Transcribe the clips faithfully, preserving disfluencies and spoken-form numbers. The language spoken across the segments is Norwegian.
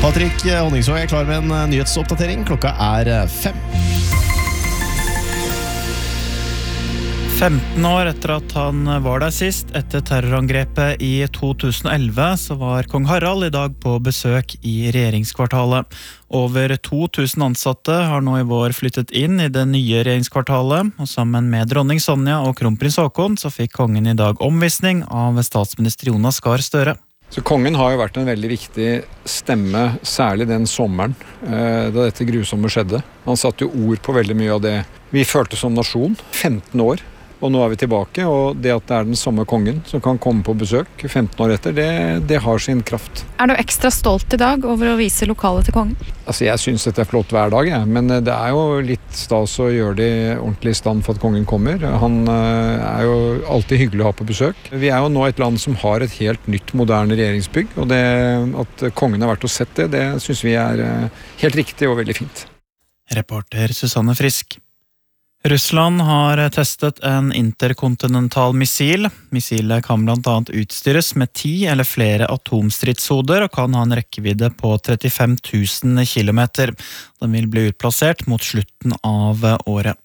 Patrick Honningsvåg er klar med en nyhetsoppdatering. Klokka er fem. femten år etter at han var der sist, etter terrorangrepet i to tusen og elleve, så var kong Harald i dag på besøk i regjeringskvartalet. Over to tusen ansatte har nå i vår flyttet inn i det nye regjeringskvartalet, og sammen med dronning Sonja og kronprins Haakon så fikk kongen i dag omvisning av statsminister Jonas Gahr Støre. Så kongen har jo vært en veldig viktig stemme, særlig den sommeren eh, da dette grusomme skjedde. Han satte jo ord på veldig mye av det vi følte som nasjon. femten år, og nå er vi tilbake, og det at det er den samme kongen som kan komme på besøk femten år etter, det, det har sin kraft. Er du ekstra stolt i dag over å vise lokalet til kongen? Altså, jeg synes dette er flott hver dag, ja. Men det er jo litt stas å gjøre det ordentlig i stand for at kongen kommer. Han er jo alltid hyggelig å ha på besøk. Vi er jo nå et land som har et helt nytt, moderne regjeringsbygg, og det at kongen har vært og sett det, det synes vi er helt riktig og veldig fint. Reporter Susanne Frisk. Russland har testet en interkontinental missil. Missilet kan blant annet utstyres med ti eller flere atomstridshoder og kan ha en rekkevidde på trettifem tusen kilometer. Den vil bli utplassert mot slutten av året.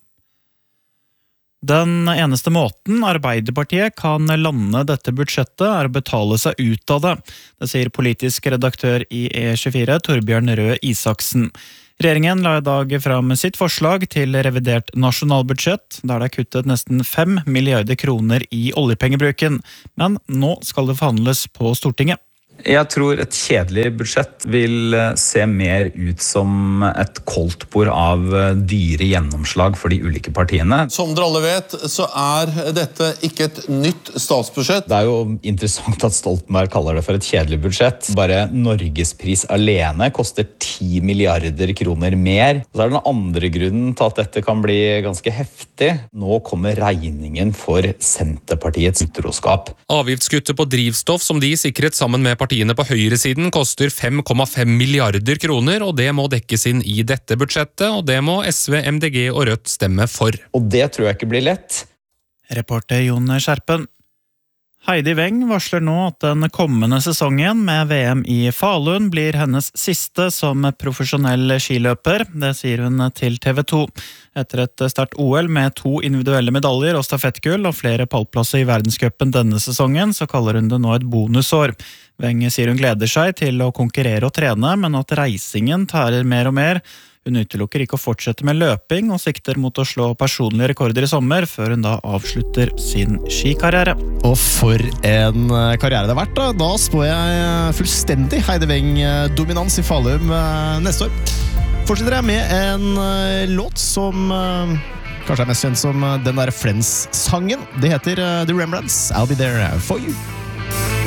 Den eneste måten Arbeiderpartiet kan lande dette budsjettet er å betale seg ut av det. Det sier politisk redaktør i E tjuefire, Torbjørn Røe Isaksen. Regjeringen la i dag fram sitt forslag til revidert nasjonalbudsjett, der det er kuttet nesten fem milliarder kroner i oljepengebruken. Men nå skal det forhandles på Stortinget. Jeg tror et kjedelig budsjett vil se mer ut som et koldtbord av dyre gjennomslag for de ulike partiene. Som dere alle vet, så er dette ikke et nytt statsbudsjett. Det er jo interessant at Stoltenberg kaller det for et kjedelig budsjett. Bare Norgespris alene koster ti milliarder kroner mer. Så er den andre grunnen til at dette kan bli ganske heftig. Nå kommer regningen for Senterpartiets utroskap. Avgiftskuttet på drivstoff som de sikret sammen med partiet Partiene på høyresiden koster fem komma fem milliarder kroner, og det må dekkes inn i dette budsjettet, og det må S V, M D G og Rødt stemme for. Og det tror jeg ikke blir lett. Reporter Jon Skjerpen. Heidi Weng varsler nå at den kommende sesongen med V M i Falun blir hennes siste som profesjonell skiløper. Det sier hun til T V to. Etter et sterkt O L med to individuelle medaljer og stafettgull og flere pallplasser i verdenscupen denne sesongen, så kaller hun det nå et bonusår. Weng sier hun gleder seg til å konkurrere og trene, men at reisingen tærer mer og mer. Hun utelukker ikke å fortsette med løping og sikter mot å slå personlige rekorder i sommer, før hun da avslutter sin skikarriere. Og for en karriere det har vært da. Da spår jeg fullstendig Heidi Weng dominans i Falun neste år. Fortsetter jeg med en låt som kanskje er mest kjent som den der Friends-sangen. Det heter The Rembrandts, I'll Be There For You.